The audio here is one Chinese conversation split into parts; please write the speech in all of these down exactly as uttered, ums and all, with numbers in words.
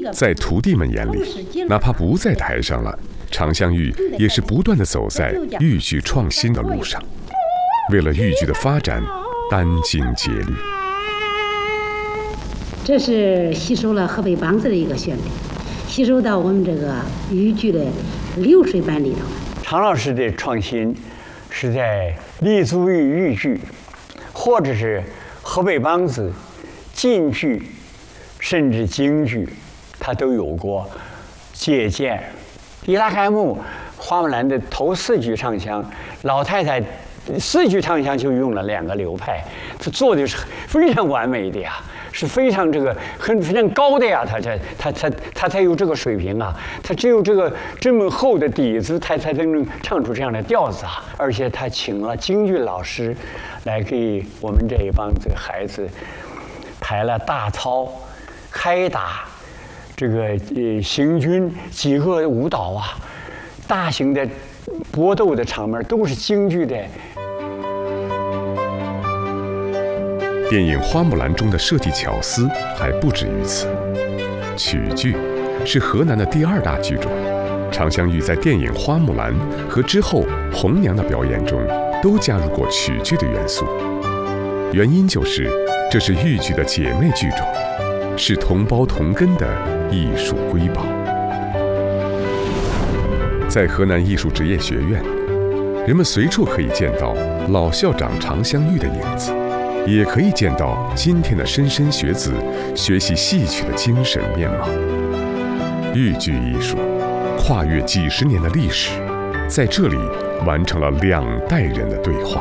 在徒弟们眼里，哪怕不在台上了，常香玉也是不断地走在豫剧创新的路上，为了豫剧的发展殚精竭虑。 这是吸收了河北梆子的一个旋律，吸收到我们这个豫剧的流水版里头。 常老师的创新是在立足于豫剧，或者是河北梆子、晋剧，甚至京剧，他都有过借鉴。伊拉亥木、花木兰的头四句唱腔，老太太四句唱腔就用了两个流派，他做的是非常完美的呀，是非常这个很非常高的呀，他才他他他才有这个水平啊，他只有这个这么厚的底子，他才能唱出这样的调子啊。而且他请了京剧老师来给我们这一帮子孩子排了大操、开打、这个呃行军几个舞蹈啊，大型的搏斗的场面都是京剧的。 电影《花木兰》中的设计巧思还不止于此。曲剧是河南的第二大剧种，常香玉在电影《花木兰》和之后红娘的表演中都加入过曲剧的元素。原因就是这是豫剧的姐妹剧种，是同胞同根的艺术瑰宝。在河南艺术职业学院，人们随处可以见到老校长常香玉的影子，也可以见到今天的莘莘学子学习戏曲的精神面貌。豫剧艺术跨越几十年的历史，在这里完成了两代人的对话。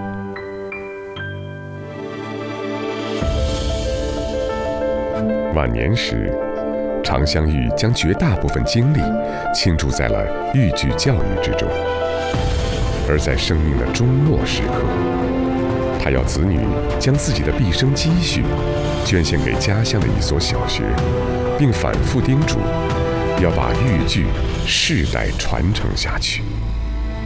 晚年时，常香玉将绝大部分精力倾注在了豫剧教育之中，而在生命的终落时刻，他要子女将自己的毕生积蓄捐献给家乡的一所小学，并反复叮嘱要把豫剧世代传承下去。